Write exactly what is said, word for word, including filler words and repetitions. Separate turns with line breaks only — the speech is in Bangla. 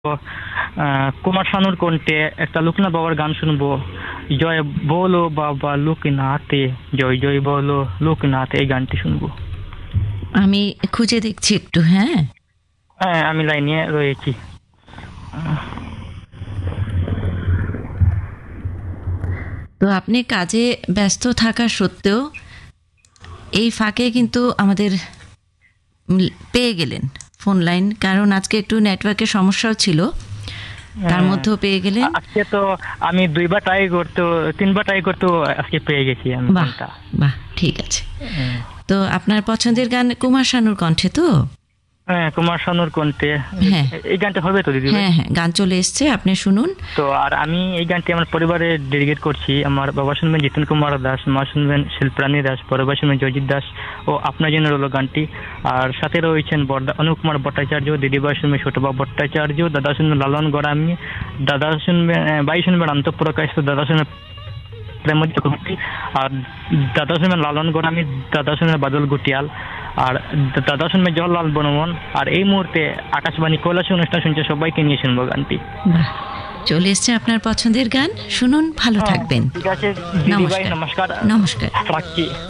আহ, কুমার শানুর কণ্ঠে একটা লোকনাথ বাবার গান শুনবো। জয় বলো বাবা লোকনাথে, জয় জয় বলো লোকনাথ, এই গানটি শুনবো।
আমি খুঁজে দেখছি একটু। হ্যাঁ,
হ্যাঁ, আমি লাইনে রয়েছি।
তো আপনি কাজে ব্যস্ত থাকা সত্ত্বেও এই ফাঁকে কিন্তু আমাদের উম, পেয়ে গেলেন ফোন লাইন, কারণ আজকে একটু নেটওয়ার্কের সমস্যাও ছিল, তার মধ্যেও পেয়ে গেলেন।
আজকে তো আমি দুইবার ট্রাই করতে, তিনবার ট্রাই করতে আজকে পেয়ে গেছি আমি
বাহ
ফোনটা।
বাহ, ঠিক আছে। তো আপনার পছন্দের গান কুমার শানুর কণ্ঠে তো?
হ্যাঁ, কুমার শানুর কণ্ঠে।
হ্যাঁ।
এই গানটা হবে তো দিদি?
হ্যাঁ হ্যাঁ, গান চলে এসছে, আপনি শুনুন।
তো আর আমি এই গানটি আমার পরিবারে ডেডিকেট করছি। আমার বাবা শুনবেন জিতেন কুমার দাস, মা শুনবেন শিল্পরানী দাস, পরিবার শুনবেন জয়জিৎ দাস ও আপনার জন্য রইল গানটি। আর সাথে রয়েছেন বড়দা অনুপ কুমার ভট্টাচার্য, দিদিভাই শুনবেন ছোটবাবু ভট্টাচার্য, দাদা শুনবেন লালন গড়ামি, দাদা শুনবেন ভাই শুনবেন আন্তঃপ্রকাশ, দাদা শুনবেন প্রেমজ চক্রবর্তী, আর দাদা শুনবেন লালন গড়ামি, দাদা শুনবেন বাদল গুটিয়াল, আর দাদা শুনবেন জওহরলাল বর্মন। আর এই মুহূর্তে আকাশবাণী কৈলাসী অনুষ্ঠান শুনছে সবাইকে নিয়ে শুনবো গানটি।
বাহ, চলে এসছে আপনার পছন্দের গান, শুনুন, ভালো থাকবেন।
ঠিক আছে দিদিভাই,
নমস্কার।
নমস্কার
নমস্কার।
রাখছি।